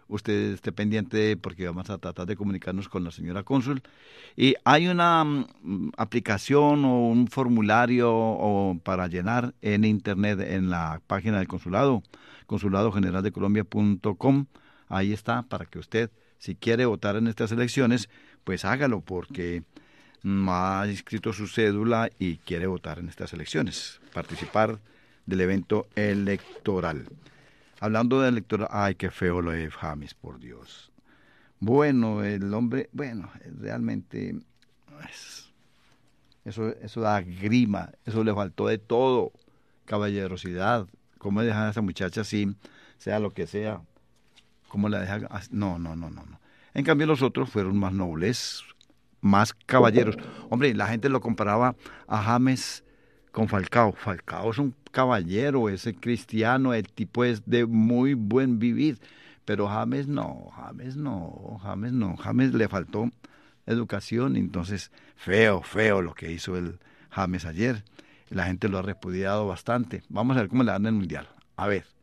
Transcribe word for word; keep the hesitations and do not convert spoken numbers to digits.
usted esté pendiente porque vamos a tratar de comunicarnos con la señora cónsul. Y hay una mm, aplicación o un formulario o para llenar en internet en la página del consulado, consulado general de colombia punto com. Ahí está para que usted, si quiere votar en estas elecciones, pues hágalo porque mm, ha inscrito su cédula y quiere votar en estas elecciones, participar del evento electoral. Hablando de electoral, ay, qué feo lo de James, por Dios. Bueno, el hombre, bueno, realmente es- eso, eso da grima, eso le faltó de todo, caballerosidad. ¿Cómo dejar a esa muchacha así, sea lo que sea? ¿Cómo la deja? as- No, no, no, no, no. En cambio los otros fueron más nobles, más caballeros. Hombre, la gente lo comparaba a James con Falcao. Falcao es un caballero, es cristiano, el tipo es de muy buen vivir. Pero James no, James no, James no. James le faltó educación, entonces feo, feo lo que hizo el James ayer. La gente lo ha repudiado bastante. Vamos a ver cómo le dan en el Mundial. A ver.